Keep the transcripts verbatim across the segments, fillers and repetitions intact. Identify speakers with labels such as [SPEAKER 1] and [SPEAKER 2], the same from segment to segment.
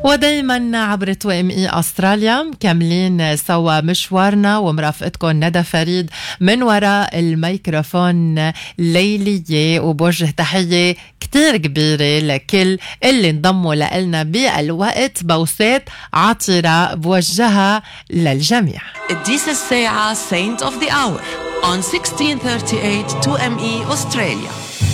[SPEAKER 1] ودايما عبر تو ام اي استراليا مكملين سوا مشوارنا ومرافقتكم ندى فريد من وراء الميكروفون ليلية، وبوجه تحية كتير كبيرة لكل اللي انضموا لنا بالوقت. بوسات عطرة بوجهها للجميع.
[SPEAKER 2] This is ساعة Saint of the Hour on sixteen thirty-eight تو ام اي Australia.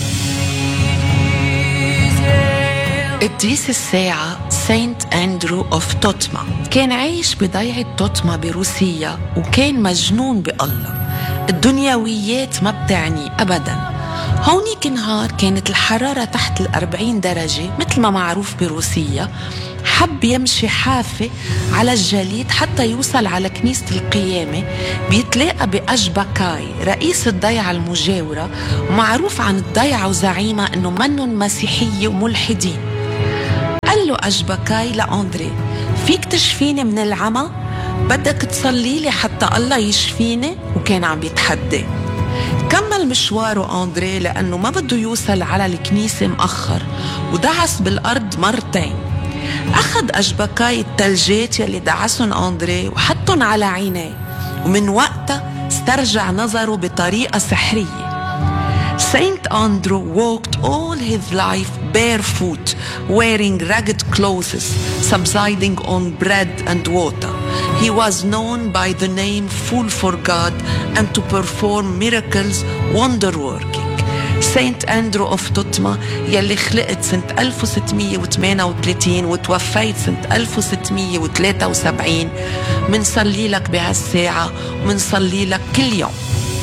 [SPEAKER 2] قديس الساعة سانت أندرو أوف توتما كان عايش بضيعة توتما بروسيا، وكان مجنون بالله. الدنيويات ما بتعني أبداً. هونيك نهار كانت الحرارة تحت الأربعين درجة مثل ما معروف بروسيا. حب يمشي حافة على الجليد حتى يوصل على كنيسة القيامة. بيتلاقى بأجباكاي رئيس الضيعة المجاورة، ومعروف عن الضيعة وزعيمة أنه منن مسيحية وملحدين. قال له أجباكاي لأندري: فيك تشفيني من العمى؟ بدك تصلي لي حتى الله يشفيني؟ وكان عم بيتحدى. كمل مشواره أندري لأنه ما بده يوصل على الكنيسة مأخر، ودعس بالأرض مرتين. أخذ أجباكاي التلجات يلي دعسن أندري وحطن على عينيه، ومن وقتها استرجع نظره بطريقة سحرية. Saint Andrew walked all his life barefoot, wearing ragged clothes, subsisting on bread and water. He was known by the name Fool for God and to perform miracles, wonder-working. Saint Andrew of توتما يلي خلقت سنة ألف وستمية وثمانية وثلاثين وتوفيت سنة ألف وستمية وثلاثة وسبعين، منصلي لك بهالساعة ومنصلي لك كل يوم.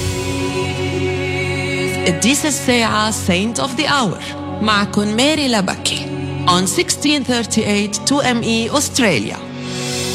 [SPEAKER 2] قديس الساعة Saint of the Hour معكن ماري لبكي on sixteen thirty-eight تو ام اي Australia.